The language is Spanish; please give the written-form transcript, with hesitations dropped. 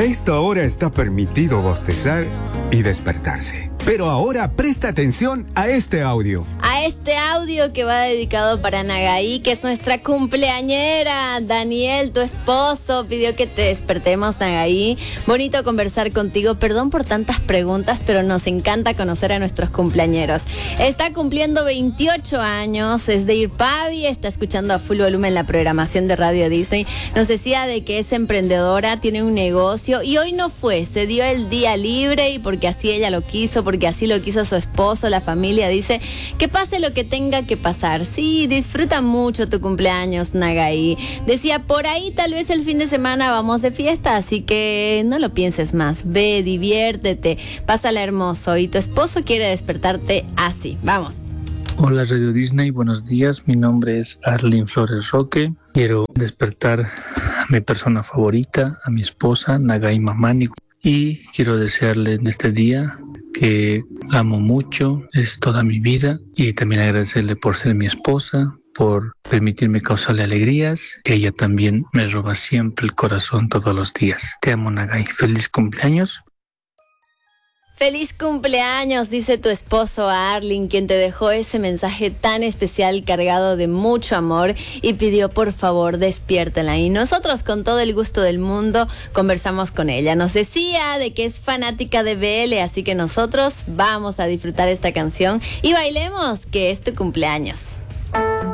A esta hora está permitido bostezar y despertarse. Pero ahora presta atención a este audio. A este audio que va dedicado para Nagaí, que es nuestra cumpleañera. Daniel, tu esposo, pidió que te despertemos, Nagaí. Bonito conversar contigo. Perdón por tantas preguntas, pero nos encanta conocer a nuestros cumpleañeros. Está cumpliendo 28 años, es de Irpavi, está escuchando a full volumen la programación de Radio Disney. Nos decía de que es emprendedora, tiene un negocio y hoy no fue, se dio el día libre y porque así ella lo quiso, porque así lo quiso su esposo, la familia, dice que pase lo que tenga que pasar. Sí, disfruta mucho tu cumpleaños, Nagaí. Decía, por ahí tal vez el fin de semana vamos de fiesta, así que no lo pienses más. Ve, diviértete, pásala hermoso. Y tu esposo quiere despertarte así. Vamos. Hola Radio Disney, buenos días. Mi nombre es Arlene Flores Roque. Quiero despertar a mi persona favorita, a mi esposa, Nagaí Mamani. Y quiero desearle en este día que amo mucho, es toda mi vida. Y también agradecerle por ser mi esposa, por permitirme causarle alegrías, que ella también me roba siempre el corazón todos los días. Te amo, Nagaí. Feliz cumpleaños. Feliz cumpleaños, dice tu esposo Arlene, quien te dejó ese mensaje tan especial cargado de mucho amor y pidió por favor despiértela. Y nosotros con todo el gusto del mundo conversamos con ella. Nos decía de que es fanática de BL, así que nosotros vamos a disfrutar esta canción y bailemos, que es tu cumpleaños.